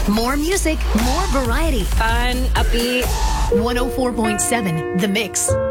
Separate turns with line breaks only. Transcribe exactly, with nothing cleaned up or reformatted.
More music, more variety.
Fun, upbeat.
one oh four point seven The Mix.